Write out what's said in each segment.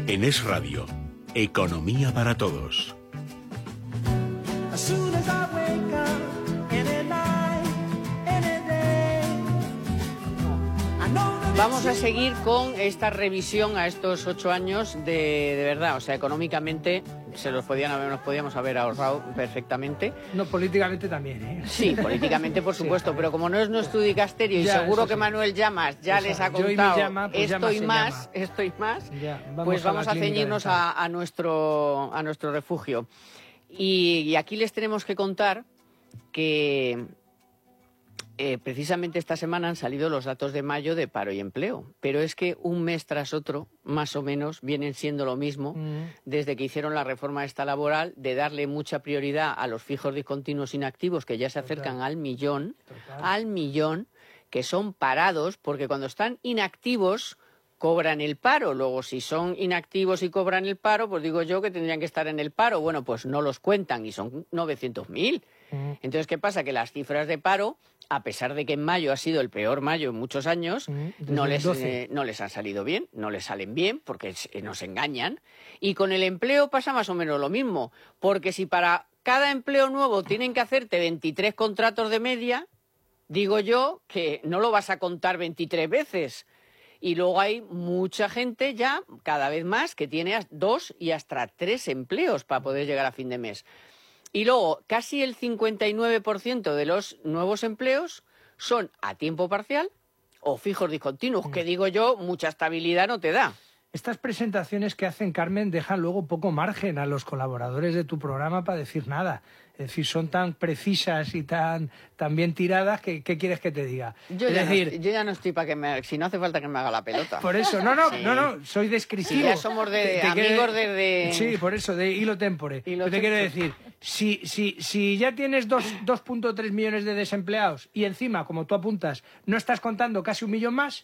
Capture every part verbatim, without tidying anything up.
En Es Radio, Economía para Todos. Vamos a seguir con esta revisión a estos ocho años de, de verdad, o sea, económicamente se los podían haber, nos podíamos haber ahorrado perfectamente. No, políticamente también, ¿eh? Sí, políticamente por supuesto, sí, pero como no es nuestro dicasterio y ya, seguro que sí. Manuel Llamas ya Esa, les ha contado llama, pues esto y más, llama. esto y más, Ya, vamos pues vamos a, a ceñirnos a, a, nuestro, a nuestro refugio. Y, y aquí les tenemos que contar que... Eh, precisamente esta semana han salido los datos de mayo de paro y empleo, pero es que un mes tras otro, más o menos, vienen siendo lo mismo mm. desde que hicieron la reforma esta laboral de darle mucha prioridad a los fijos discontinuos inactivos que ya se acercan Total. al millón, Total. al millón, que son parados, porque cuando están inactivos cobran el paro. Luego, si son inactivos y cobran el paro, pues digo yo que tendrían que estar en el paro. Bueno, pues no los cuentan y son novecientos mil. Entonces, ¿qué pasa? Que las cifras de paro, a pesar de que en mayo ha sido el peor mayo en muchos años, no les, eh, no les han salido bien, no les salen bien porque eh, nos engañan. Y con el empleo pasa más o menos lo mismo, porque si para cada empleo nuevo tienen que hacerte veintitrés contratos de media, digo yo que no lo vas a contar veintitrés veces. Y luego hay mucha gente ya, cada vez más, que tiene dos y hasta tres empleos para poder llegar a fin de mes. Y luego, casi el cincuenta y nueve por ciento de los nuevos empleos son a tiempo parcial o fijos discontinuos, que digo yo, mucha estabilidad no te da. Estas presentaciones que hacen, Carmen, dejan luego poco margen a los colaboradores de tu programa para decir nada. Es decir, son tan precisas y tan, tan bien tiradas que ¿qué quieres que te diga? Yo, es ya, decir, no, yo ya no estoy para que me... Si no hace falta que me haga la pelota. Por eso, no, no, sí. no, no, soy descriptivo. Sí, ya somos de, de, te, te amigos quiere, desde... Sí, por eso, de hilo tempore. Hilo te quiero decir, si, si, si ya tienes dos punto tres millones de desempleados y encima, como tú apuntas, no estás contando casi un millón más,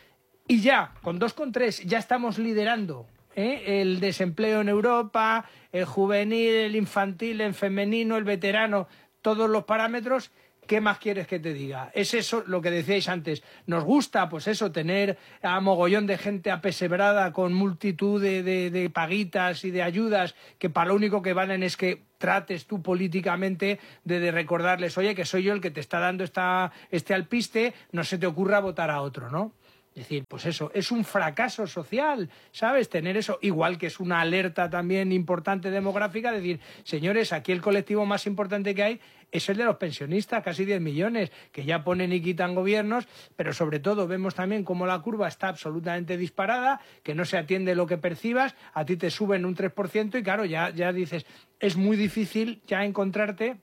y ya, con dos coma tres, ya estamos liderando ¿eh? el desempleo en Europa, el juvenil, el infantil, el femenino, el veterano, todos los parámetros. ¿Qué más quieres que te diga? Es eso lo que decíais antes. Nos gusta, pues eso, tener a mogollón de gente apesebrada con multitud de, de, de paguitas y de ayudas que para lo único que valen es que trates tú políticamente de, de recordarles, oye, que soy yo el que te está dando esta, este alpiste, no se te ocurra votar a otro, ¿no? Es decir, pues eso, es un fracaso social, ¿sabes? Tener eso, igual que es una alerta también importante demográfica, decir, señores, aquí el colectivo más importante que hay es el de los pensionistas, casi diez millones, que ya ponen y quitan gobiernos, pero sobre todo vemos también cómo la curva está absolutamente disparada, que no se atiende lo que percibas, a ti te suben un tres por ciento y claro, ya, ya dices, es muy difícil ya encontrarte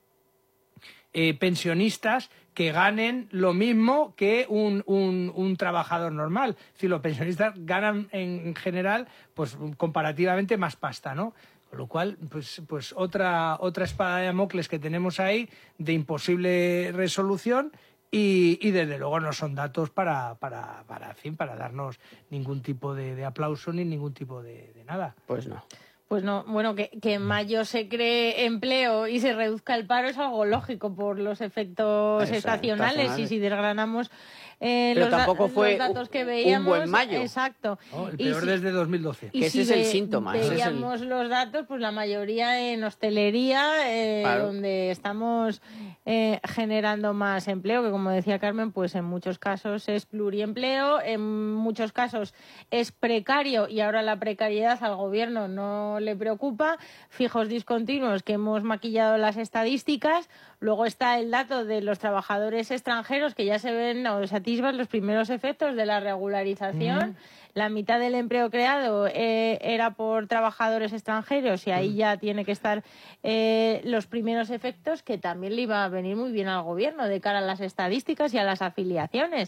eh, pensionistas que ganen lo mismo que un, un, un trabajador normal. Es decir, los pensionistas ganan en general pues comparativamente más pasta, ¿no? Con lo cual, pues, pues otra, otra espada de Damocles que tenemos ahí de imposible resolución y, y desde luego no son datos para, para, para, en fin, para darnos ningún tipo de, de aplauso ni ningún tipo de, de nada. Pues no. Pues no, bueno, que, que en mayo se cree empleo y se reduzca el paro es algo lógico por los efectos Exacto, estacionales. estacionales. Y si desgranamos eh, los, da los datos que veíamos... un buen mayo. Exacto. Oh, el peor y desde si, dos mil doce. Que ese si es el síntoma. Veíamos el... los datos, pues la mayoría en hostelería, eh, claro. donde estamos eh, generando más empleo, que como decía Carmen, pues en muchos casos es pluriempleo, en muchos casos es precario y ahora la precariedad al gobierno no le preocupa, fijos discontinuos que hemos maquillado las estadísticas, luego está el dato de los trabajadores extranjeros que ya se ven o se atisban los primeros efectos de la regularización, mm. la mitad del empleo creado eh, era por trabajadores extranjeros y ahí mm. ya tiene que estar eh, los primeros efectos que también le iba a venir muy bien al gobierno de cara a las estadísticas y a las afiliaciones.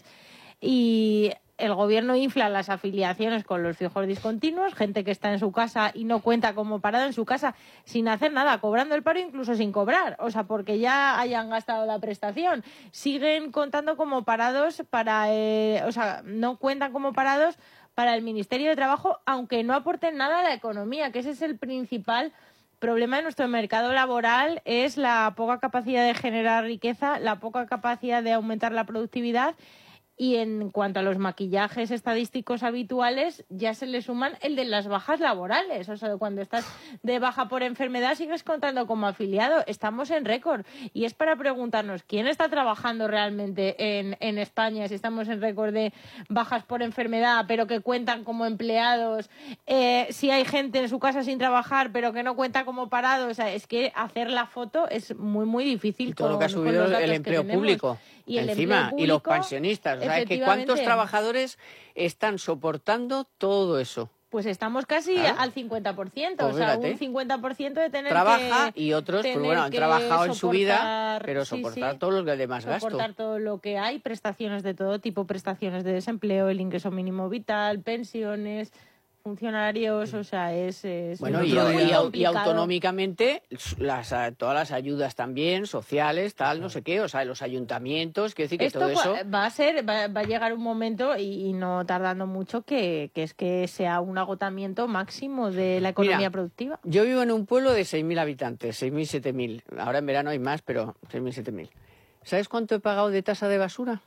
Y el gobierno infla las afiliaciones con los fijos discontinuos, gente que está en su casa y no cuenta como parada en su casa sin hacer nada, cobrando el paro incluso sin cobrar, o sea, porque ya hayan gastado la prestación. Siguen contando como parados para, eh, o sea, no cuentan como parados para el Ministerio de Trabajo, aunque no aporten nada a la economía, que ese es el principal problema de nuestro mercado laboral, es la poca capacidad de generar riqueza, la poca capacidad de aumentar la productividad Y en cuanto a los maquillajes estadísticos habituales, ya se le suman el de las bajas laborales. O sea, cuando estás de baja por enfermedad sigues contando como afiliado. Estamos en récord. Y es para preguntarnos quién está trabajando realmente en, en España, si estamos en récord de bajas por enfermedad, pero que cuentan como empleados, eh, si hay gente en su casa sin trabajar, pero que no cuenta como parados. O sea, es que hacer la foto es muy, muy difícil. Y todo con, lo que ha subido el empleo público. Y el encima, empleo público, y los pensionistas. O sea, es que ¿cuántos trabajadores están soportando todo eso? Pues estamos casi ¿Claro? al cincuenta por ciento, pues o sea, un cincuenta por ciento de tener Trabaja que... y otros, pues bueno, han trabajado en su vida, pero soportar sí, sí, todos los demás gastos. Soportar todo lo que hay, prestaciones de todo tipo, prestaciones de desempleo, el ingreso mínimo vital, pensiones... funcionarios, o sea, es... es bueno, y, y, y autonómicamente, las, todas las ayudas también, sociales, tal, no sé qué, o sea, los ayuntamientos, quiero decir que Esto todo eso... va a ser, va, va a llegar un momento, y, y no tardando mucho, que, que es que sea un agotamiento máximo de la economía Mira, productiva. Yo vivo en un pueblo de seis mil habitantes, seis mil, siete mil, ahora en verano hay más, pero seis mil, siete mil. ¿Sabes cuánto he pagado de tasa de basura?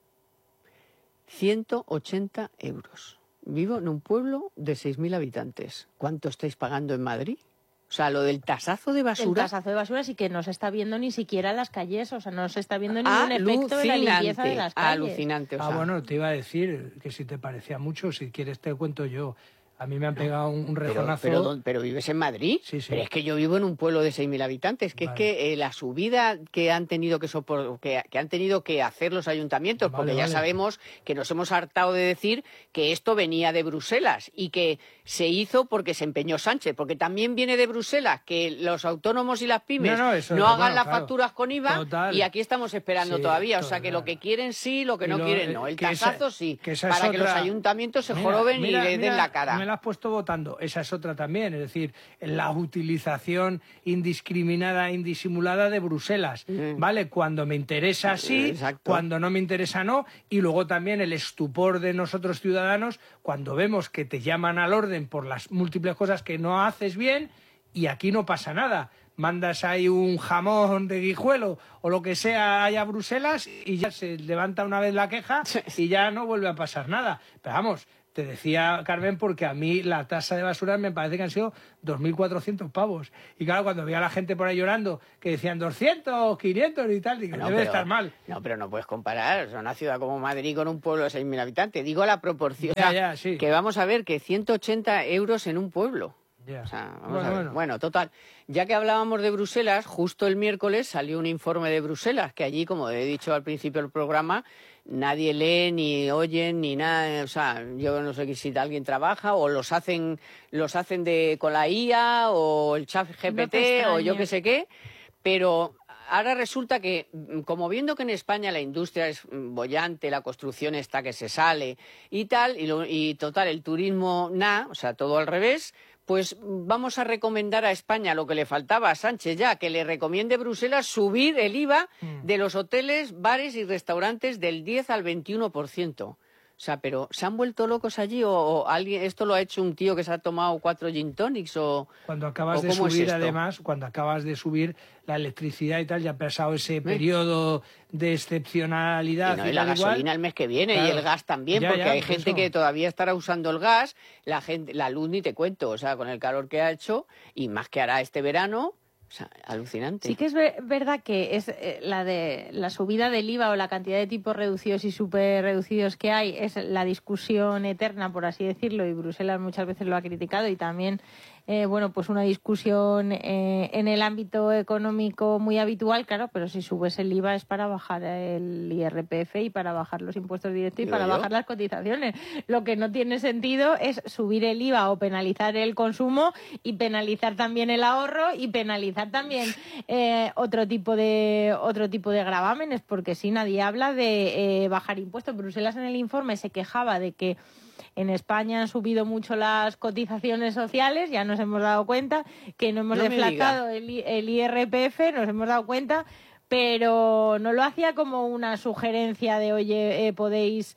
ciento ochenta euros. Vivo en un pueblo de seis mil habitantes. ¿Cuánto estáis pagando en Madrid? O sea, lo del tasazo de basura... El tasazo de basura sí que no se está viendo ni siquiera en las calles, o sea, no se está viendo ningún efecto de la limpieza de las calles. Alucinante, o sea. Ah, bueno, te iba a decir que si te parecía mucho, si quieres te cuento yo. A mí me han pegado un, un rejonazo... Pero, pero, pero ¿vives en Madrid? Sí, sí. Pero es que yo vivo en un pueblo de seis mil habitantes, que vale. es que eh, la subida que han tenido que, sopor que, que han tenido que hacer los ayuntamientos, vale, porque ya vale. sabemos que nos hemos hartado de decir que esto venía de Bruselas y que se hizo porque se empeñó Sánchez, porque también viene de Bruselas que los autónomos y las pymes no, no, eso, no hagan bueno, las claro. facturas con I V A. Total. Y aquí estamos esperando sí, todavía. Total. O sea, que lo que quieren sí, lo que y no lo, quieren no. El tasazo esa, sí, que para que otra... los ayuntamientos se mira, joroben mira, y le mira, den la cara. Me la has puesto votando. Esa es otra también, es decir, la utilización indiscriminada, indisimulada de Bruselas, mm. ¿vale? Cuando me interesa sí, Exacto. cuando no me interesa no, y luego también el estupor de nosotros ciudadanos cuando vemos que te llaman al orden por las múltiples cosas que no haces bien y aquí no pasa nada. Mandas ahí un jamón de Guijuelo o lo que sea allá a Bruselas y ya se levanta una vez la queja y ya no vuelve a pasar nada. Pero vamos... Te decía, Carmen, porque a mí la tasa de basura me parece que han sido dos mil cuatrocientos pavos. Y claro, cuando veía a la gente por ahí llorando, que decían doscientos, quinientos y tal, digo, no, debe pero, estar mal. No, pero no puedes comparar. O sea, una ciudad como Madrid con un pueblo de seis mil habitantes. Digo la proporción. Ya, ya, sí. Que vamos a ver que ciento ochenta euros en un pueblo. Yeah. O sea, vamos bueno, a ver. Bueno. bueno, total. Ya que hablábamos de Bruselas, justo el miércoles salió un informe de Bruselas, que allí, como he dicho al principio del programa, nadie lee, ni oye, ni nada. O sea, yo no sé si alguien trabaja o los hacen los hacen de con la I A o el chat G P T no o yo qué sé qué, pero... Ahora resulta que, como viendo que en España la industria es bollante, la construcción está que se sale y tal, y, lo, y total, el turismo nada, o sea, todo al revés, pues vamos a recomendar a España lo que le faltaba a Sánchez ya, que le recomiende Bruselas subir el I V A mm. de los hoteles, bares y restaurantes del diez al veintiuno por ciento. O sea, pero ¿se han vuelto locos allí o, o alguien esto lo ha hecho un tío que se ha tomado cuatro gin tonics o cuando acabas o de subir además cuando acabas de subir la electricidad y tal ya ha pasado ese ¿Eh? periodo de excepcionalidad y, no, y, y la igual. gasolina el mes que viene claro. y el gas también ya, porque ya, hay gente eso. que todavía estará usando el gas, la gente la luz ni te cuento, o sea, con el calor que ha hecho y más que hará este verano. O sea, alucinante. Sí que es ver, verdad que es eh, la de la subida del I V A o la cantidad de tipos reducidos y súper reducidos que hay es la discusión eterna, por así decirlo, y Bruselas muchas veces lo ha criticado y también eh, bueno, pues una discusión eh, en el ámbito económico muy habitual, claro, pero si subes el I V A es para bajar el I R P F y para bajar los impuestos directos y para yo? bajar las cotizaciones. Lo que no tiene sentido es subir el I V A o penalizar el consumo y penalizar también el ahorro y penalizar también eh, otro tipo de otro tipo de gravámenes, porque si nadie habla de eh, bajar impuestos. Bruselas en el informe se quejaba de que en España han subido mucho las cotizaciones sociales, ya nos hemos dado cuenta que no hemos no deflactado el, el I R P F, nos hemos dado cuenta, pero no lo hacía como una sugerencia de, oye, eh, podéis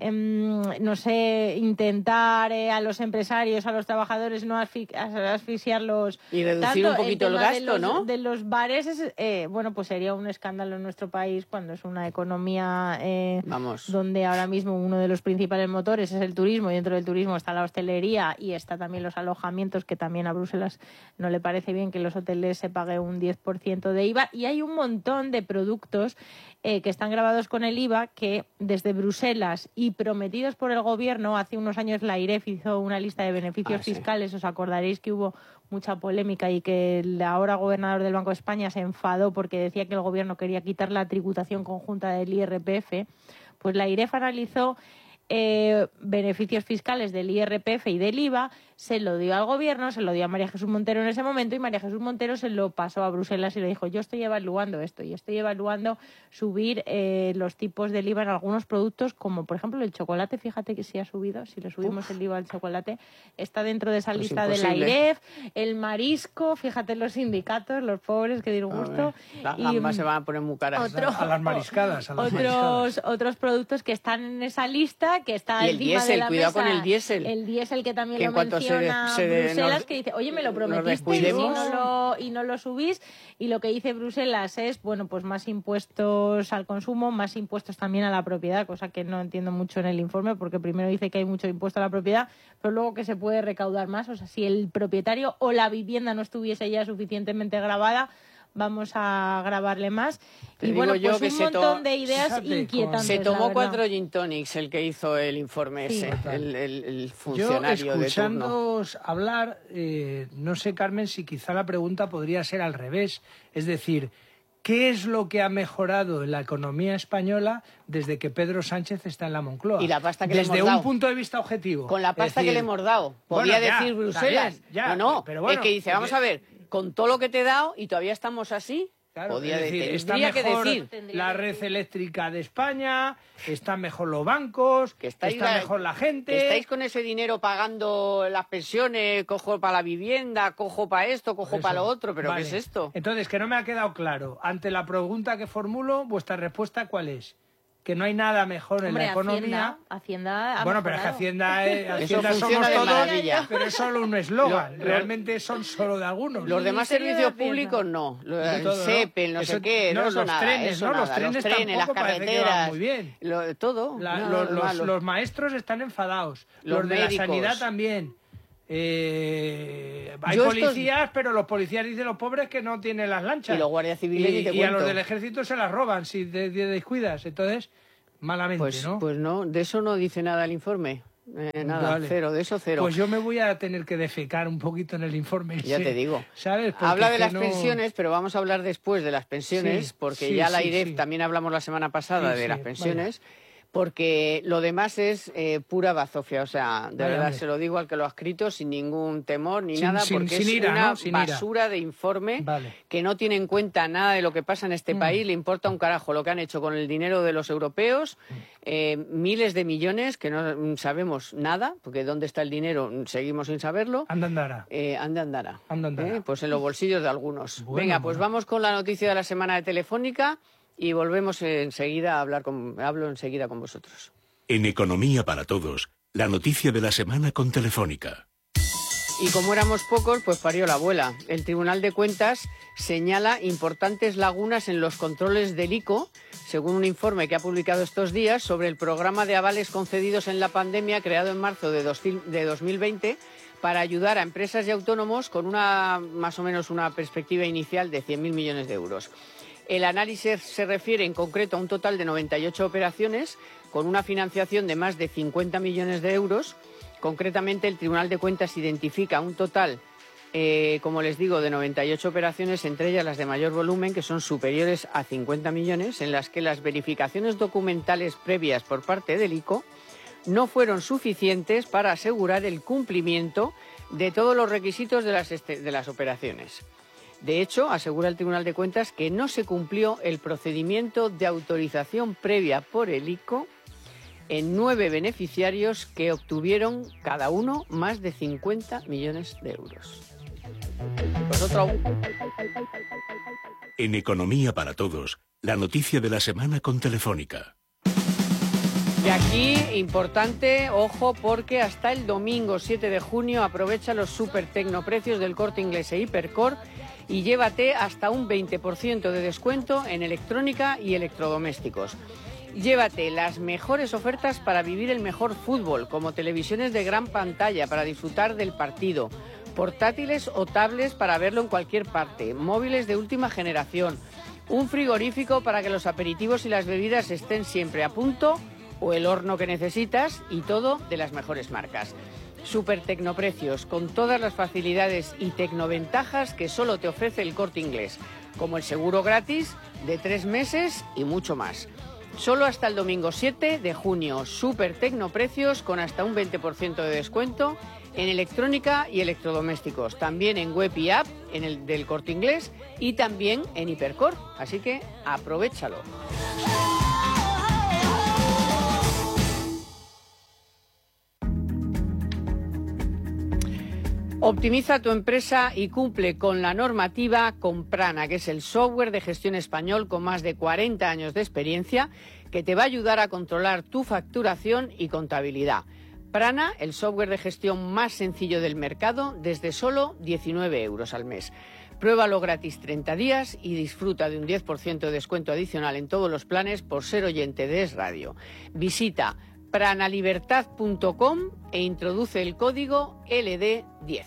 no sé, intentar eh, a los empresarios, a los trabajadores, no asfi- asfixiarlos. Y reducir tanto. un poquito el, el gasto, de los, ¿no? De los bares, es, eh, bueno, pues sería un escándalo en nuestro país cuando es una economía eh, Vamos. donde ahora mismo uno de los principales motores es el turismo, y dentro del turismo está la hostelería y está también los alojamientos, que también a Bruselas no le parece bien que los hoteles se pague un diez por ciento de I V A, y hay un montón de productos eh, que están grabados con el I V A que desde Bruselas y prometidos por el gobierno, hace unos años la AIREF hizo una lista de beneficios ah, sí. fiscales, os acordaréis que hubo mucha polémica y que el ahora gobernador del Banco de España se enfadó porque decía que el gobierno quería quitar la tributación conjunta del I R P F, pues la AIREF analizó eh, beneficios fiscales del I R P F y del I V A, se lo dio al gobierno, se lo dio a María Jesús Montero en ese momento, y María Jesús Montero se lo pasó a Bruselas y le dijo: yo estoy evaluando esto y estoy evaluando subir eh, los tipos del I V A en algunos productos, como por ejemplo el chocolate. Fíjate que sí ha subido, si le subimos Uf. el I V A al chocolate, está dentro de esa pues lista imposible. de la AIREF. El marisco, fíjate los sindicatos, los pobres, que disgusto. La, y ambas se van a poner muy caras. Otro, a las mariscadas. A las otros, mariscadas. otros productos que están en esa lista, que está y el encima diésel, de la cuidado mesa. con el diésel. El diésel, que también que lo menciona se de, se Bruselas, nos, que dice: oye, me lo prometiste y no, lo, y no lo subís. Y lo que dice Bruselas es, bueno, pues más impuestos al consumo, más impuestos también a la propiedad, cosa que no entiendo mucho en el informe, porque primero dice que hay mucho impuesto a la propiedad, pero luego que se puede recaudar más. O sea, si el propietario o la vivienda no estuviese ya suficientemente grabada, vamos a grabarle más. Te y bueno, yo pues un montón de ideas Fíjate, inquietantes. Se tomó cuatro gin tonics el que hizo el informe sí. ese, el, el, el funcionario yo, escuchándoos de turno. hablar, eh, no sé, Carmen, si quizá la pregunta podría ser al revés. Es decir, ¿qué es lo que ha mejorado en la economía española desde que Pedro Sánchez está en la Moncloa? Y la pasta que desde le hemos dado. un punto de vista objetivo. Con la pasta decir, que le hemos dado. Podría bueno, ya, decir Bruselas. Bien, ya, no, no, pero bueno, es que dice, vamos a ver, con todo lo que te he dado y todavía estamos así. Claro, Podía es decir, decir, está mejor que decir. la red eléctrica de España, están mejor los bancos, que está la, mejor la gente. Que estáis con ese dinero pagando las pensiones, cojo para la vivienda, cojo para esto, cojo para lo otro, pero vale. ¿qué es esto? Entonces, que no me ha quedado claro. Ante la pregunta que formulo, ¿vuestra respuesta cuál es? Que no hay nada mejor en Hombre, la economía. Hacienda, Hacienda ha bueno, mejorado. pero es que Hacienda, eh, Hacienda somos todos, maravilla. pero es solo un eslogan. Realmente son solo de algunos. Los demás servicios públicos no. El todo, S E P, el no eso, sé qué, no, no, los eso nada, trenes, eso no, nada. los trenes, los trenes las carreteras, muy bien. Lo, todo. La, no, los, los, los, los maestros están enfadados. Los, los de médicos. la sanidad también. Eh, hay Yo policías, estos... pero los policías dicen los pobres que no tienen las lanchas. Y los guardias civiles y, ni te y a cuento. los del ejército se las roban si te, te descuidas. Entonces, malamente, pues, ¿no? Pues no, de eso no dice nada el informe. Eh, nada, vale. cero, de eso cero. Pues yo me voy a tener que defecar un poquito en el informe. Ya sí, te digo. ¿Sabes? Porque habla de las no... pensiones, pero vamos a hablar después de las pensiones, sí, porque sí, ya la sí, AIREF sí. también hablamos la semana pasada sí, de sí, las pensiones. vaya. Porque lo demás es eh, pura bazofia, o sea, de vaya, verdad hombre. se lo digo al que lo ha escrito sin ningún temor ni sin, nada, sin, porque sin es ira, una ¿no? sin basura de informe vale. que no tiene en cuenta nada de lo que pasa en este mm. país, le importa un carajo lo que han hecho con el dinero de los europeos, eh, miles de millones que no sabemos nada, porque dónde está el dinero seguimos sin saberlo. Anda andará. Eh, anda andará. Anda andará. Eh, pues en los bolsillos de algunos. Bueno, Venga, pues bueno. vamos con la noticia de la semana de Telefónica y volvemos enseguida a hablar con, hablo enseguida con vosotros. En Economía para Todos, la noticia de la semana con Telefónica. Y como éramos pocos, pues parió la abuela. El Tribunal de Cuentas señala importantes lagunas en los controles del I C O, según un informe que ha publicado estos días sobre el programa de avales concedidos en la pandemia creado en marzo de dos mil veinte para ayudar a empresas y autónomos con una más o menos una perspectiva inicial de cien mil millones de euros. El análisis se refiere en concreto a un total de noventa y ocho operaciones con una financiación de más de cincuenta millones de euros. Concretamente, el Tribunal de Cuentas identifica un total, eh, como les digo, de noventa y ocho operaciones, entre ellas las de mayor volumen, que son superiores a cincuenta millones, en las que las verificaciones documentales previas por parte del I C O no fueron suficientes para asegurar el cumplimiento de todos los requisitos de las, de las operaciones. De hecho, asegura el Tribunal de Cuentas que no se cumplió el procedimiento de autorización previa por el I C O en nueve beneficiarios que obtuvieron cada uno más de cincuenta millones de euros. Vosotros... En Economía para Todos, la noticia de la semana con Telefónica. Y aquí, importante, ojo, porque hasta el domingo siete de junio aprovecha los super tecnoprecios del Corte Inglés e Hipercor y llévate hasta un veinte por ciento de descuento en electrónica y electrodomésticos. Llévate las mejores ofertas para vivir el mejor fútbol, como televisiones de gran pantalla para disfrutar del partido, portátiles o tablets para verlo en cualquier parte, móviles de última generación, un frigorífico para que los aperitivos y las bebidas estén siempre a punto, o el horno que necesitas, y todo de las mejores marcas. Super tecnoprecios, con todas las facilidades y tecnoventajas que solo te ofrece el Corte Inglés, como el seguro gratis de tres meses y mucho más. Solo hasta el domingo siete de junio, super tecnoprecios con hasta un veinte por ciento de descuento en electrónica y electrodomésticos, también en web y app en el del Corte Inglés y también en Hipercor, así que aprovéchalo. Optimiza tu empresa y cumple con la normativa con Prana, que es el software de gestión español con más de cuarenta años de experiencia que te va a ayudar a controlar tu facturación y contabilidad. Prana, el software de gestión más sencillo del mercado, desde solo diecinueve euros al mes. Pruébalo gratis treinta días y disfruta de un diez por ciento de descuento adicional en todos los planes por ser oyente de Es Radio. Visita pranalibertad punto com e introduce el código L D diez.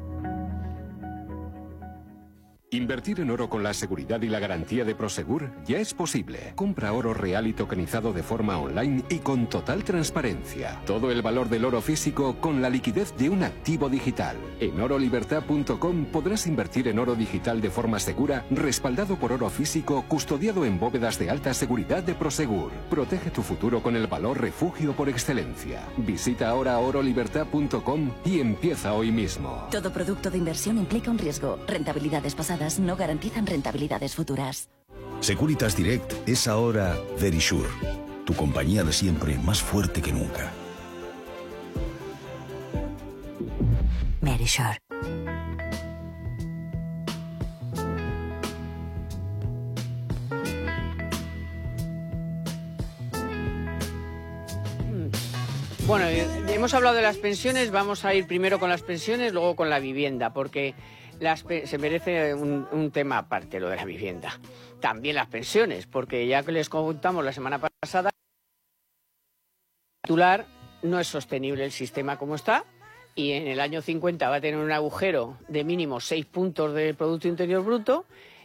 Invertir en oro con la seguridad y la garantía de Prosegur ya es posible. Compra oro real y tokenizado de forma online y con total transparencia. Todo el valor del oro físico con la liquidez de un activo digital. En oro libertad punto com podrás invertir en oro digital de forma segura, respaldado por oro físico, custodiado en bóvedas de alta seguridad de Prosegur. Protege tu futuro con el valor refugio por excelencia. Visita ahora oro libertad punto com y empieza hoy mismo. Todo producto de inversión implica un riesgo. Rentabilidades pasadas no garantizan rentabilidades futuras. Securitas Direct es ahora Verisure, tu compañía de siempre más fuerte que nunca. Verisure. Bueno, hemos hablado de las pensiones, vamos a ir primero con las pensiones, luego con la vivienda, porque Las, se merece un, un tema aparte lo de la vivienda. También las pensiones, porque ya que les contamos la semana pasada, titular no es sostenible el sistema como está y en el año cincuenta va a tener un agujero de mínimo seis puntos del Producto Interior Bruto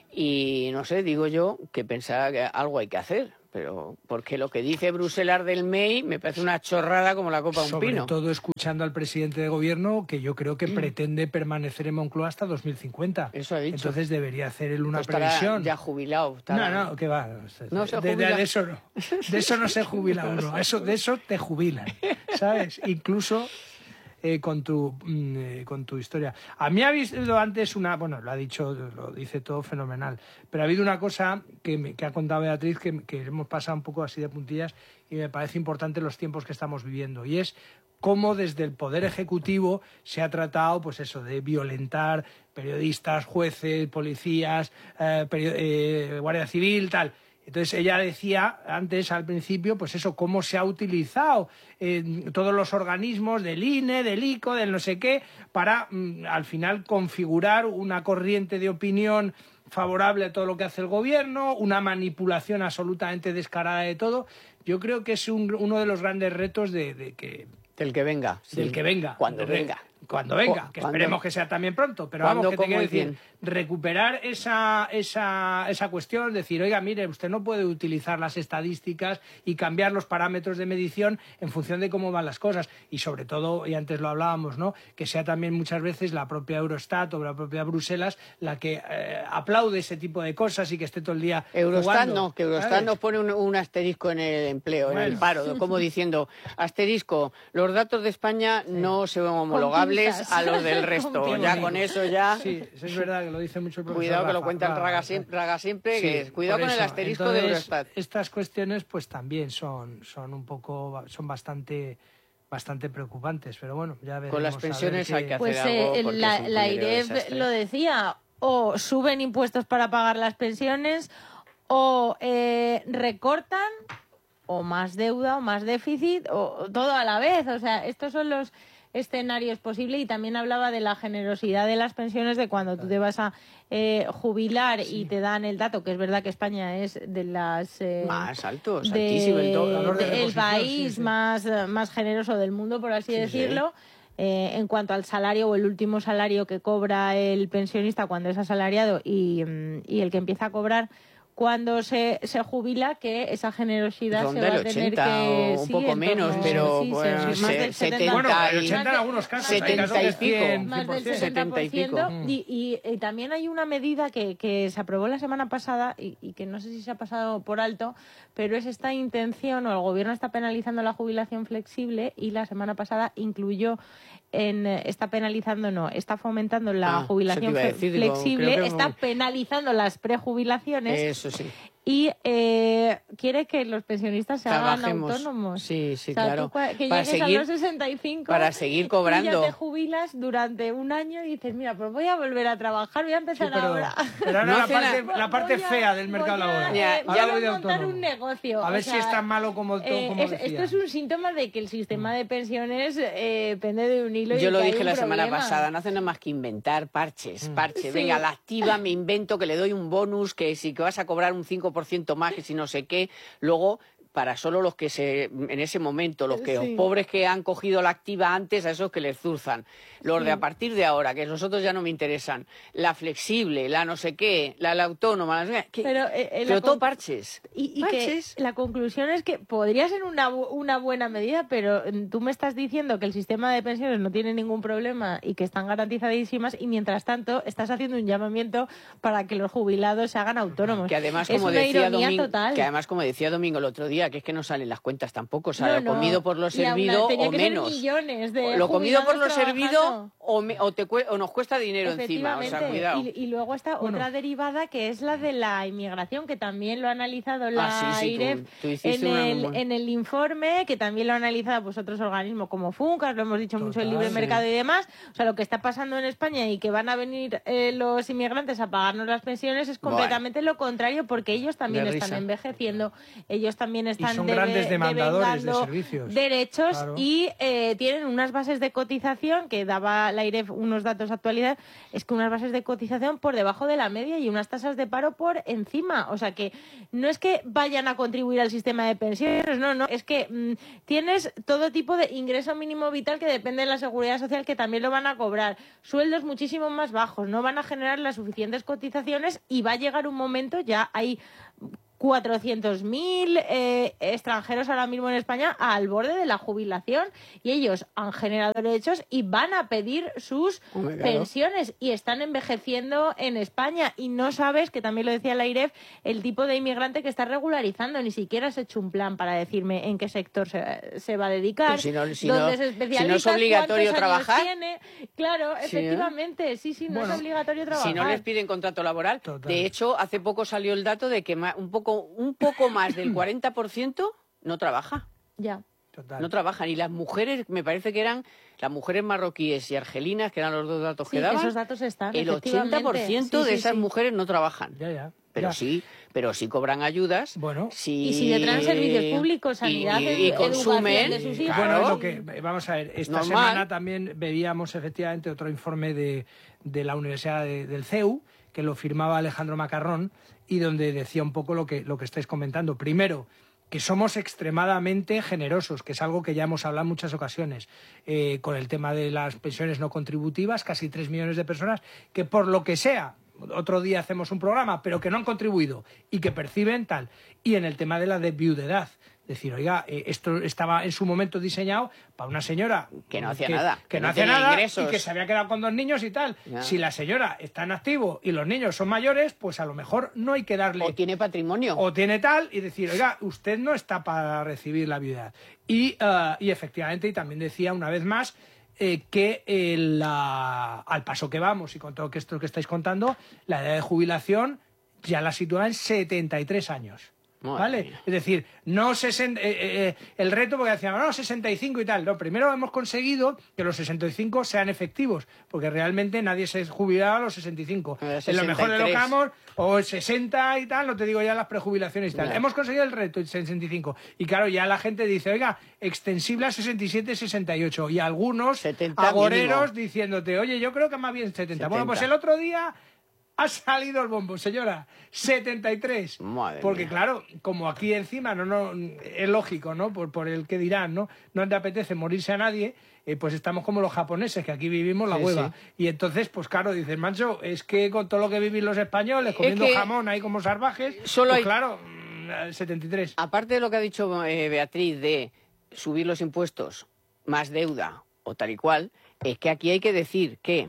y no sé, digo yo que pensaba que algo hay que hacer. Pero porque lo que dice Bruselas del M E I me parece una chorrada como la copa de un Sobre pino. Sobre todo escuchando al presidente de gobierno, que yo creo que mm. pretende permanecer en Moncloa hasta dos mil cincuenta. Eso ha dicho. Entonces debería hacer él una pues estará previsión. Ya jubilado. Estará... No, no, que va. No se de, de, de, eso no. De eso no se jubila uno. Eso, de eso te jubilan, ¿sabes? Incluso... Eh, con tu eh, con tu historia. A mí ha habido antes una... Bueno, lo ha dicho, lo dice todo fenomenal, pero ha habido una cosa que, me, que ha contado Beatriz que, que hemos pasado un poco así de puntillas y me parece importante los tiempos que estamos viviendo, y es cómo desde el Poder Ejecutivo se ha tratado, pues eso, de violentar periodistas, jueces, policías, eh, eh, Guardia Civil, tal... Entonces ella decía antes, al principio, pues eso, cómo se ha utilizado eh, todos los organismos del I N E, del I C O, del no sé qué, para mm, al final configurar una corriente de opinión favorable a todo lo que hace el gobierno, una manipulación absolutamente descarada de todo. Yo creo que es un, uno de los grandes retos de, de que... Del que venga. Del sí. que venga. Cuando de, venga. Cuando venga, que ¿Cuándo? Esperemos que sea también pronto, pero vamos, que te quiero decir, bien. recuperar esa, esa, esa cuestión, decir, oiga, mire, usted no puede utilizar las estadísticas y cambiar los parámetros de medición en función de cómo van las cosas, y sobre todo, y antes lo hablábamos, ¿no?, que sea también muchas veces la propia Eurostat o la propia Bruselas la que eh, aplaude ese tipo de cosas y que esté todo el día Eurostat jugando, no, que Eurostat ¿sabes? nos pone un, un asterisco en el empleo, bueno. en el paro, como diciendo, asterisco, los datos de España sí. no son homologables a los del resto. Con ya con eso ya... Sí, es verdad que lo dice mucho el profesor Cuidado que Rafa, lo cuenta el Raga siempre, Raga siempre sí, que es, cuidado con eso. El asterisco Entonces, de Eurostat. Estas cuestiones pues también son, son un poco, son bastante... bastante preocupantes, pero bueno, ya veremos. Con las pensiones hay que hacer pues, algo. Eh, la la I R E F lo decía, o suben impuestos para pagar las pensiones, o eh, recortan, o más deuda o más déficit o todo a la vez. O sea, estos son los escenarios posibles. Y también hablaba de la generosidad de las pensiones, de cuando tú te vas a eh, jubilar sí. y te dan el dato, que es verdad que España es de las... Eh, más altos, de, altísimo el dólar. De, de el país sí, sí. Más, más generoso del mundo, por así sí, decirlo. Sí. Eh, en cuanto al salario o el último salario que cobra el pensionista cuando es asalariado y, y el que empieza a cobrar cuando se, se jubila, que esa generosidad Ronda se va el a tener ochenta que... o un sí, poco menos, pero sí, bueno, más se, del setenta, bueno, el ochenta en algunos casos, setenta y pico, más del setenta por ciento. Y, y, y también hay una medida que, que se aprobó la semana pasada y, y que no sé si se ha pasado por alto, pero es esta intención, o el gobierno está penalizando la jubilación flexible, y la semana pasada incluyó en, está penalizando, no, está fomentando la ah, jubilación decir, flexible, digo, que... está penalizando las prejubilaciones. Eso sí. Y eh, quiere que los pensionistas se Trabajemos. hagan autónomos. Sí, sí, o sea, claro. Tú, que para llegues seguir, a los sesenta y cinco para seguir cobrando. Y ya te jubilas durante un año y dices, mira, pues voy a volver a trabajar, voy a empezar sí, pero, ahora. Pero ahora no la, parte, la parte fea del mercado laboral. Ya, ahora ya voy a montar autónomo. Un negocio. A ver o sea, si es tan malo como, eh, como es, decía. Esto es un síntoma de que el sistema de pensiones eh, pende de un hilo. Yo y lo que dije hay la un semana problema. pasada, no hacen nada más que inventar parches, parches. Sí. Venga, la activa, me invento que le doy un bonus, que si que vas a cobrar un cinco por ciento más, que si no sé qué. Luego, para solo los que se, en ese momento, los que sí. los pobres que han cogido la activa antes, a esos que les zurzan. Los sí. de a partir de ahora, que nosotros ya no me interesan. La flexible, la no sé qué, la, la autónoma, la, ¿qué? Pero, eh, pero todo parches. Y, y parches. Que la conclusión es que podría ser una, una buena medida, pero tú me estás diciendo que el sistema de pensiones no tiene ningún problema y que están garantizadísimas, y mientras tanto estás haciendo un llamamiento para que los jubilados se hagan autónomos. Que además, es como una decía ironía Domingo, total. que además, como decía Domingo el otro día, que es que no salen las cuentas tampoco, o sea, no, lo comido por lo servido una, o menos. Millones de lo comido por lo trabajando. servido o, me, o, te, o nos cuesta dinero encima, o sea, cuidado. Y, y luego está bueno. otra derivada, que es la de la inmigración, que también lo ha analizado la ah, sí, sí, AIREF tú, tú en, el, una... en el informe, que también lo han analizado pues otros organismos como FUNCAS, lo hemos dicho Total, mucho, el libre sí. mercado y demás. O sea, lo que está pasando en España y que van a venir eh, los inmigrantes a pagarnos las pensiones es completamente bueno. lo contrario, porque ellos también de están risa. envejeciendo, ellos también están y son debe, grandes demandadores de servicios. derechos claro. y eh, tienen unas bases de cotización, que daba la AIREF unos datos de actualidad, es que unas bases de cotización por debajo de la media y unas tasas de paro por encima. O sea, que no es que vayan a contribuir al sistema de pensiones, no, no, es que mmm, tienes todo tipo de ingreso mínimo vital que depende de la seguridad social, que también lo van a cobrar, sueldos muchísimo más bajos, no van a generar las suficientes cotizaciones, y va a llegar un momento, ya hay cuatrocientos mil eh, extranjeros ahora mismo en España al borde de la jubilación, y ellos han generado derechos y van a pedir sus oh pensiones, y están envejeciendo en España, y no sabes, que también lo decía la AIREF, el tipo de inmigrante que está regularizando. Ni siquiera has hecho un plan para decirme en qué sector se, se va a dedicar, si no, si dónde no, se especializa, si no es obligatorio trabajar. Tiene. Claro, sí, efectivamente, sí, sí, no bueno, es obligatorio trabajar. Si no les piden contrato laboral. Total. De hecho, hace poco salió el dato de que un poco un poco más del cuarenta por ciento no trabaja. Ya. Total. No trabajan. Y las mujeres, me parece que eran las mujeres marroquíes y argelinas, que eran los dos datos sí, que daban. Esos datos están, el ochenta por ciento sí, sí, de esas sí. mujeres no trabajan. Ya, ya. Pero ya. sí, pero sí cobran ayudas. Bueno. Sí, y si detrás servicios públicos, sanidad, y, y, y consumen. De sus hijos. Bueno, es lo que, vamos a ver, esta Normal. semana también veíamos efectivamente otro informe de, de la Universidad de, del C E U, que lo firmaba Alejandro Macarrón, y donde decía un poco lo que, lo que estáis comentando. Primero, que somos extremadamente generosos, que es algo que ya hemos hablado en muchas ocasiones, eh, con el tema de las pensiones no contributivas, casi tres millones de personas que por lo que sea, otro día hacemos un programa, pero que no han contribuido y que perciben tal. Y en el tema de la de viudedad, decir, oiga, eh, esto estaba en su momento diseñado para una señora que no hacía que, nada, que, que no no hacía nada ingresos. Y que se había quedado con dos niños y tal. Ya. Si la señora está en activo y los niños son mayores, pues a lo mejor no hay que darle... O tiene patrimonio. O tiene tal, y decir, oiga, usted no está para recibir la viudedad. Y, uh, y efectivamente, y también decía una vez más, eh, que eh, la, al paso que vamos y con todo esto que estáis contando, la edad de jubilación ya la sitúa en setenta y tres años. ¿vale? Mía. Es decir, no sesenta, eh, eh, el reto, porque decíamos, no, sesenta y cinco y tal. No, primero hemos conseguido que los sesenta y cinco sean efectivos, porque realmente nadie se jubilaba a los sesenta y cinco. En lo mejor de los casos, o sesenta y tal, no te digo ya las prejubilaciones y tal. No. Hemos conseguido el reto, sesenta y cinco. Y claro, ya la gente dice, oiga, extensible a sesenta y siete, sesenta y ocho. Y algunos agoreros mínimo. Diciéndote, oye, yo creo que más bien setenta. setenta. Bueno, pues el otro día ha salido el bombo, señora, setenta y tres. Madre porque mía. Claro, como aquí encima no, no es lógico, ¿no? Por, por el que dirán, ¿no? No te apetece morirse a nadie, eh, pues estamos como los japoneses, que aquí vivimos la sí, hueva. Sí. Y entonces, pues claro, dices, mancho, es que con todo lo que viven los españoles, comiendo jamón ahí como salvajes, solo pues hay... claro, setenta y tres. Aparte de lo que ha dicho eh, Beatriz de subir los impuestos, más deuda o tal y cual, es que aquí hay que decir que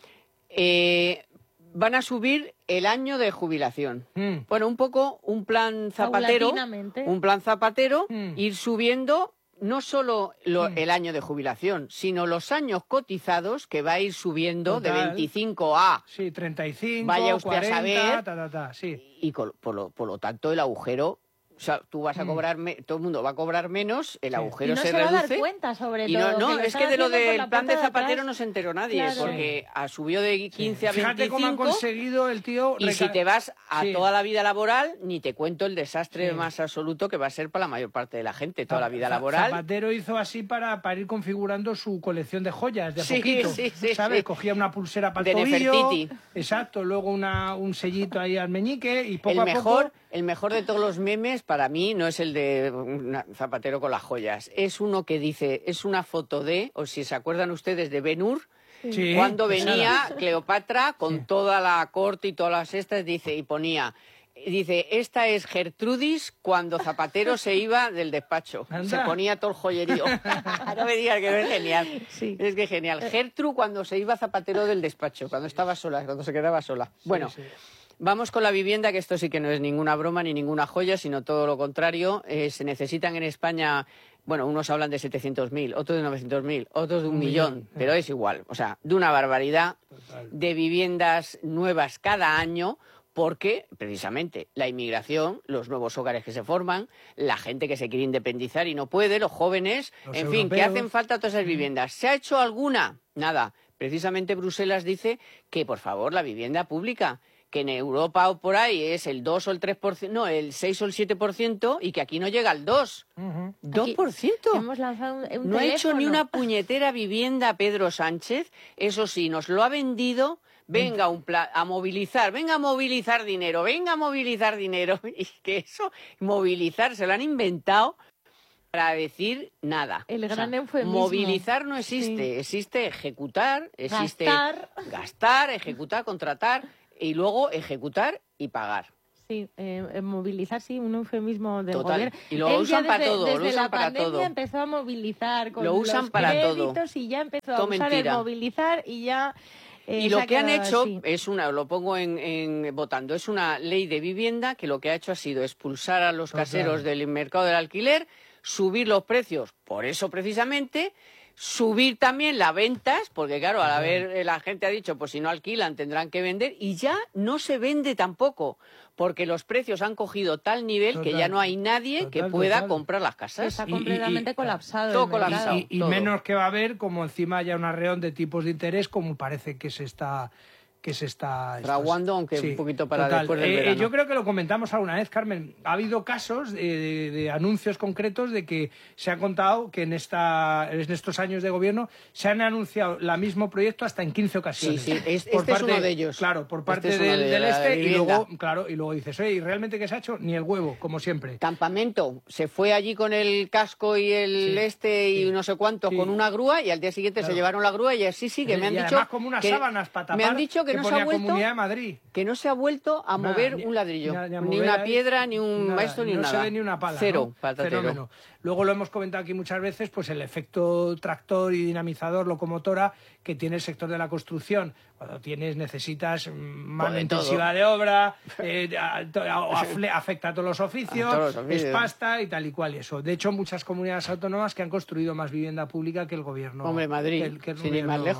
eh, van a subir el año de jubilación. Mm. Bueno, un poco un plan Zapatero, un plan Zapatero, mm. ir subiendo no solo lo, mm. el año de jubilación, sino los años cotizados, que va a ir subiendo total. De veinticinco a... Sí, treinta y cinco, vaya usted cuarenta, a saber, ta, ta, ta, sí. Y con, por, lo, por lo tanto el agujero... O sea, tú vas a cobrar, me, todo el mundo va a cobrar menos, el sí. agujero y no se, se reduce. va a dar cuenta sobre y todo. No, no que es que de lo del plan de Zapatero no se enteró nadie, claro. porque sí. subió de quince sí. a veinticinco. Fíjate cómo ha conseguido el tío... Y si te vas a sí. toda la vida laboral, ni te cuento el desastre sí. más absoluto que va a ser para la mayor parte de la gente, toda la vida laboral. Zapatero hizo así para, para ir configurando su colección de joyas, de a sí, poquito, sí, sí, ¿sabes? Sí. Cogía una pulsera para el tobillo, exacto, luego una, un sellito ahí al meñique y poco el a mejor, poco... El mejor de todos los memes para mí no es el de Zapatero con las joyas, es uno que dice, es una foto de, o si se acuerdan ustedes de Ben-Hur, sí, cuando venía esa. Cleopatra con sí. toda la corte y todas las estas, dice, y ponía... Dice, esta es Gertrudis cuando Zapatero se iba del despacho. Anda. Se ponía todo el joyerío. No me digas que no es genial. Sí. Es que es genial. Gertrude cuando se iba Zapatero del despacho, cuando estaba sola, cuando se quedaba sola. Bueno, sí, sí. Vamos con la vivienda, que esto sí que no es ninguna broma ni ninguna joya, sino todo lo contrario. Eh, se necesitan en España... Bueno, unos hablan de setecientos mil, otros de novecientos mil, otros de un, un millón, millón, pero es igual. O sea, de una barbaridad Total. De viviendas nuevas cada año, porque precisamente la inmigración, los nuevos hogares que se forman, la gente que se quiere independizar y no puede, los jóvenes, los en europeos. Fin, que hacen falta todas esas viviendas. ¿Se ha hecho alguna? Nada. Precisamente Bruselas dice que, por favor, la vivienda pública, que en Europa o por ahí es el dos o el tres por ciento, no, el seis o el siete por ciento, y que aquí no llega al dos. Uh-huh. ¿dos por ciento? Hemos lanzado un, un no teléfono. ha hecho ni una puñetera vivienda Pedro Sánchez. Eso sí, nos lo ha vendido. Venga un pla- a movilizar, venga a movilizar dinero, venga a movilizar dinero. Y que eso, movilizar, se lo han inventado para decir nada. El gran o sea, eufemismo. Movilizar no existe, sí. Existe ejecutar, existe gastar. gastar, ejecutar, contratar y luego ejecutar y pagar. Sí, eh, movilizar, sí, un eufemismo del Total. Gobierno. Y lo Él usan desde, para todo, desde lo usan la para pandemia todo. Empezó a movilizar con lo usan los para créditos todo. Y ya empezó todo a usar mentira. el movilizar y ya... Eh, y lo que han hecho así. es una, lo pongo en, en votando, es una ley de vivienda que lo que ha hecho ha sido expulsar a los caseros del mercado del alquiler, subir los precios, por eso precisamente, subir también las ventas, porque claro, al haber la gente ha dicho, pues si no alquilan tendrán que vender, y ya no se vende tampoco, porque los precios han cogido tal nivel total, que ya no hay nadie total, que pueda total. Comprar las casas. Está completamente y, y, colapsado. Todo colapsado. Y, y, y menos que va a haber, como encima haya un arreón de tipos de interés, como parece que se está... que se está fraguando, aunque sí, un poquito para total. Después del eh, verano. Yo creo que lo comentamos alguna vez, Carmen. Ha habido casos de, de, de anuncios concretos de que se ha contado que en, esta, en estos años de gobierno se han anunciado el mismo proyecto hasta en quince ocasiones. Sí, sí, es, por este parte, es uno de ellos. Claro, por parte este del, de del este de y luego, claro, y luego dices, oye, ¿y realmente qué se ha hecho? Ni el huevo, como siempre. Campamento, se fue allí con el casco y el sí, este y sí, no sé cuánto, sí. con una grúa, y al día siguiente claro. se llevaron la grúa y así sí, que me han y dicho... además como unas que, sábanas para tapar, me han dicho que, que no se ha vuelto... de Madrid. Que no se ha vuelto a mover nada, un ladrillo, ni, ni, ni una piedra, ni un nada, maestro, ni no nada. No se ve ni una pala. Cero, ¿no? Fenómeno. Luego lo hemos comentado aquí muchas veces, pues el efecto tractor y dinamizador, locomotora, que tiene el sector de la construcción. Cuando tienes, necesitas mano pues intensiva todo. De obra, eh, afecta a todos los oficios, todos los oficios, es pasta y tal y cual y eso. De hecho, muchas comunidades autónomas que han construido más vivienda pública que el gobierno. Hombre, Madrid, que el, que el sin ir más lejos.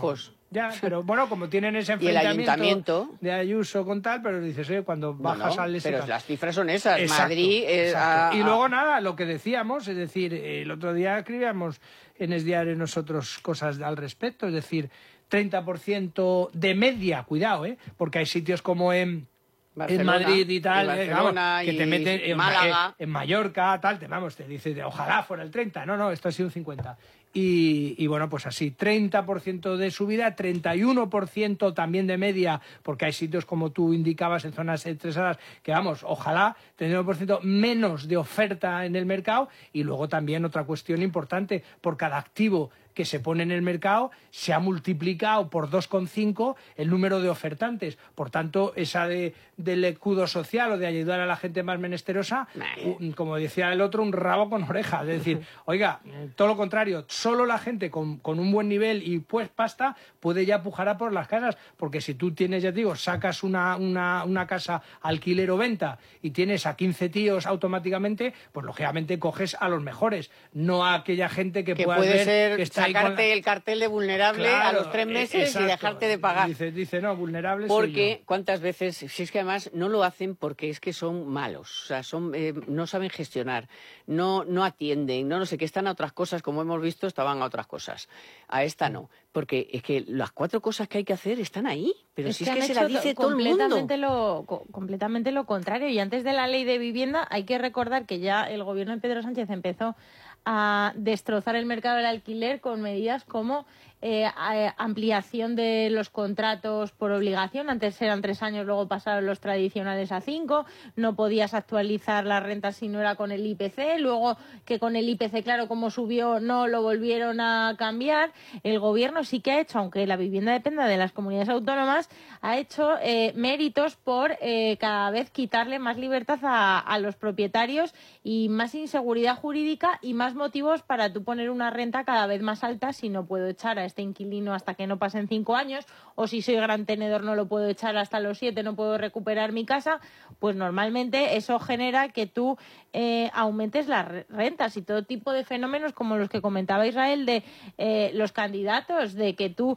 Ya, pero bueno, como tienen ese enfrentamiento de Ayuso con tal, pero dices, eh, cuando bajas no, al... Pero tal. Las cifras son esas, exacto, Madrid... Eh, a, y luego nada, lo que decíamos, es decir, el otro día escribíamos en Es Diario nosotros cosas al respecto, es decir, treinta por ciento de media, cuidado, eh, porque hay sitios como en... Barcelona, en Madrid y tal, y eh, vamos, que te meten en, Málaga. en, en Mallorca, tal, te, vamos, te dice, ojalá fuera el treinta, no, no, esto ha sido un cincuenta. Y, y bueno, pues así, treinta por ciento de subida, treinta y uno por ciento también de media, porque hay sitios como tú indicabas en zonas estresadas, que vamos, ojalá, treinta y uno por ciento menos de oferta en el mercado, y luego también otra cuestión importante, por cada activo que se pone en el mercado, se ha multiplicado por dos coma cinco el número de ofertantes. Por tanto, esa de, del escudo social o de ayudar a la gente más menesterosa, un, como decía el otro, un rabo con oreja. Es decir, oiga, todo lo contrario, solo la gente con, con un buen nivel y pues pasta puede ya pujar a por las casas, porque si tú tienes, ya te digo, sacas una, una, una casa alquiler o venta y tienes a quince tíos automáticamente, pues lógicamente coges a los mejores, no a aquella gente que, que puedas puede ver ser que está sacarte la... el cartel de vulnerable claro, a los tres meses exacto. y dejarte de pagar. Dice, dice no, vulnerable porque soy yo. Cuántas veces, si es que además no lo hacen porque es que son malos, o sea, son, eh, no saben gestionar, no, no atienden, no, no sé, que están a otras cosas, como hemos visto, estaban a otras cosas. A esta no, porque es que las cuatro cosas que hay que hacer están ahí, pero es si que es que se las dice todo el mundo. Lo, completamente lo contrario, y antes de la ley de vivienda hay que recordar que ya el gobierno de Pedro Sánchez empezó a destrozar el mercado del alquiler con medidas como eh, ampliación de los contratos por obligación. Antes eran tres años, luego pasaron los tradicionales a cinco. No podías actualizar las rentas si no era con el I P C. Luego que con el I P C, claro, como subió, no lo volvieron a cambiar. El gobierno sí que ha hecho, aunque la vivienda dependa de las comunidades autónomas, ha hecho eh, méritos por eh, cada vez quitarle más libertad a, a los propietarios y más inseguridad jurídica y más motivos para tú poner una renta cada vez más alta si no puedo echar a este inquilino hasta que no pasen cinco años, o si soy gran tenedor no lo puedo echar hasta los siete, no puedo recuperar mi casa. Pues normalmente eso genera que tú eh, aumentes las rentas y todo tipo de fenómenos como los que comentaba Israel de eh, los candidatos, de que tú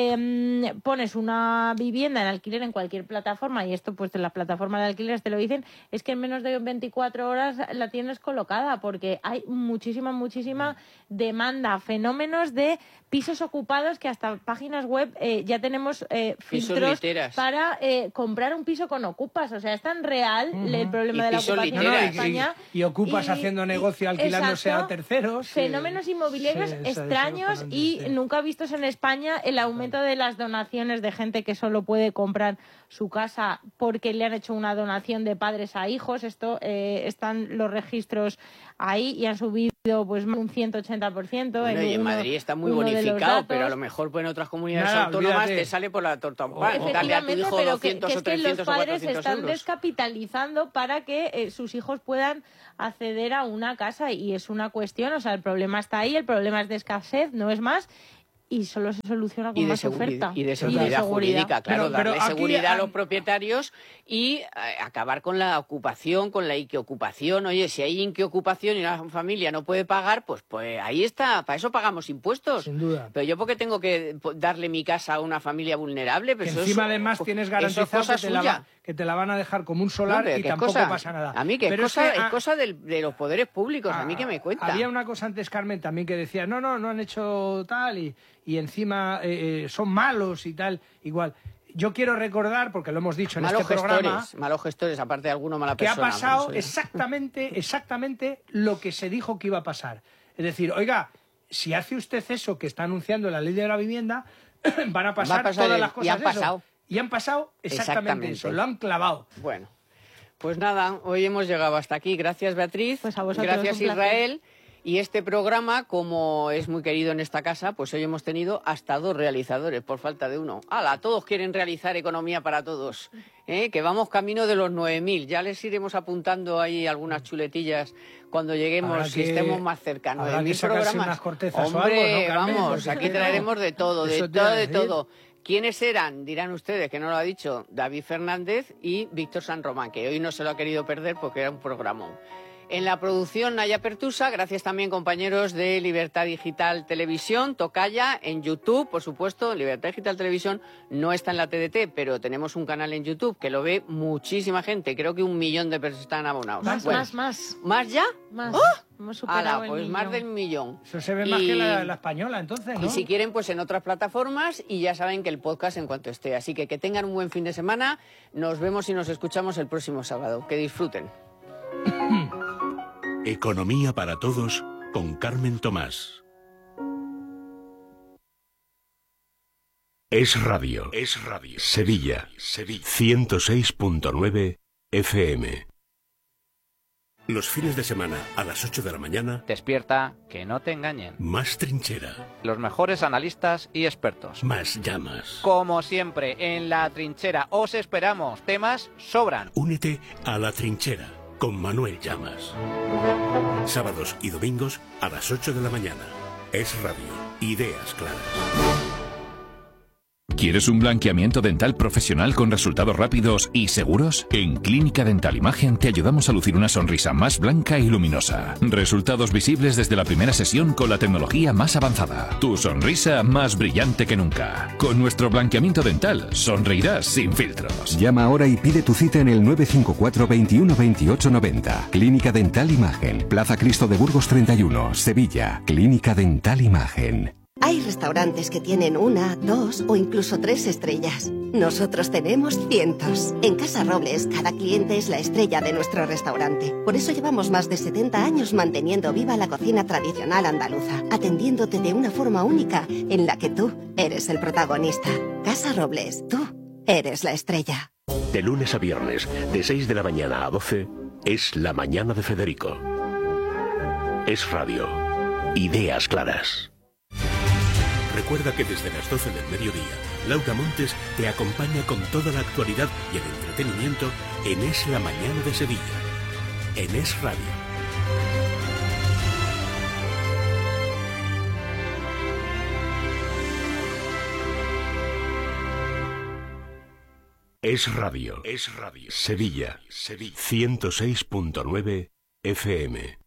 eh, pones una vivienda en alquiler en cualquier plataforma, y esto pues de las plataformas de alquileres te lo dicen, es que en menos de veinticuatro horas la tienes colocada, porque hay muchísima, muchísima demanda, fenómenos de pisos ocupados, que hasta páginas web eh, ya tenemos eh, filtros para eh, comprar un piso con ocupas. O sea, es tan real uh-huh. el problema y de la ocupación no, no, en y, España. Y, y ocupas y, haciendo negocio alquilándose exacto, a terceros. Fenómenos sí, inmobiliarios sí, extraños y sí. nunca vistos en España. El aumento claro. de las donaciones de gente que solo puede comprar su casa porque le han hecho una donación de padres a hijos. Esto eh, están los registros ahí y han subido pues un ciento ochenta por ciento. Bueno, en, y en uno, Madrid está muy bonificado, pero a lo mejor pues, en otras comunidades Nada, autónomas olvídate. te sale por la torta un pan. Efectivamente, Dale a tu hijo pero doscientos que, que o trescientos es que los padres o cuatrocientos están euros. descapitalizando para que eh, sus hijos puedan acceder a una casa, y es una cuestión, o sea, el problema está ahí, el problema es de escasez, no es más. Y solo se soluciona con más oferta. Y de seguridad, y de seguridad jurídica, claro, pero, pero darle seguridad aquí, a los propietarios y eh, acabar con la ocupación, con la inquiocupación. Oye, si hay inquiocupación y una familia no puede pagar, pues pues ahí está, para eso pagamos impuestos. Sin duda. Pero yo, ¿por qué tengo que darle mi casa a una familia vulnerable? Pues que encima eso, además pues, tienes garantizado que te, la va, que te la van a dejar como un solar. Hombre, y tampoco cosa, pasa nada. A mí que pero es cosa, es, que, es a, cosa del, de los poderes públicos, a, a mí que me cuenta. Había una cosa antes, Carmen, también que decía, no, no, no han hecho tal y, y encima eh, son malos y tal, igual. Yo quiero recordar, porque lo hemos dicho en malos este gestores, programa... Malos gestores, aparte de alguno mala que persona. Que ha pasado exactamente, exactamente lo que se dijo que iba a pasar. Es decir, oiga, si hace usted eso que está anunciando la ley de la vivienda, van a pasar, Va a pasar todas el, las cosas. Y han pasado. Eso. Y han pasado exactamente, exactamente eso, lo han clavado. Bueno, pues nada, hoy hemos llegado hasta aquí. Gracias, Beatriz. Pues a vosotros, gracias, Israel. Y este programa, como es muy querido en esta casa, pues hoy hemos tenido hasta dos realizadores, por falta de uno. ¡Hala! Todos quieren realizar economía para todos. ¿Eh? Que vamos camino de los nueve mil. Ya les iremos apuntando ahí algunas chuletillas cuando lleguemos y estemos más cerca. nueve mil programas. Unas cortezas Hombre, o algo, ¿no, Carmen? Vamos, aquí traeremos de todo, de Eso todo, de todo. ¿Quiénes eran? Dirán ustedes, que no lo ha dicho, David Fernández y Víctor San Román, que hoy no se lo ha querido perder porque era un programón. En la producción, Naya Pertusa, gracias también, compañeros de Libertad Digital Televisión, Tocaya, en YouTube, por supuesto. Libertad Digital Televisión no está en la T D T, pero tenemos un canal en YouTube que lo ve muchísima gente. Creo que un millón de personas están abonados. Más, bueno, más, más. ¿Más ya? Más. ¡Oh! Hemos superado Ala, el pues millón. más del millón. Eso se ve y... más que la, la española, entonces, ¿no? Y si quieren, pues en otras plataformas, y ya saben que el podcast en cuanto esté. Así que que tengan un buen fin de semana. Nos vemos y nos escuchamos el próximo sábado. Que disfruten. Economía para todos con Carmen Tomás. Es Radio. Es Radio. Sevilla. Sevilla. ciento seis punto nueve F M. Los fines de semana a las ocho de la mañana. Despierta, que no te engañen. Más trinchera. Los mejores analistas y expertos. Más llamas. Como siempre, en La Trinchera os esperamos. Temas sobran. Únete a La Trinchera con Manuel Llamas. Sábados y domingos a las ocho de la mañana. Es Radio. Ideas claras. ¿Quieres un blanqueamiento dental profesional con resultados rápidos y seguros? En Clínica Dental Imagen te ayudamos a lucir una sonrisa más blanca y luminosa. Resultados visibles desde la primera sesión con la tecnología más avanzada. Tu sonrisa más brillante que nunca. Con nuestro blanqueamiento dental sonreirás sin filtros. Llama ahora y pide tu cita en el nueve cinco cuatro, veintiuno, veintiocho, noventa. Clínica Dental Imagen. Plaza Cristo de Burgos treinta y uno, Sevilla. Clínica Dental Imagen. Hay restaurantes que tienen una, dos o incluso tres estrellas. Nosotros tenemos cientos. En Casa Robles, cada cliente es la estrella de nuestro restaurante. Por eso llevamos más de setenta años manteniendo viva la cocina tradicional andaluza, atendiéndote de una forma única en la que tú eres el protagonista. Casa Robles, tú eres la estrella. De lunes a viernes, de seis de la mañana a doce, es La Mañana de Federico. Es Radio. Ideas claras. Recuerda que desde las doce del mediodía, Laura Montes te acompaña con toda la actualidad y el entretenimiento en Es la Mañana de Sevilla, en Es Radio. Es Radio. Es Radio. Sevilla. Sevilla. ciento seis punto nueve F M.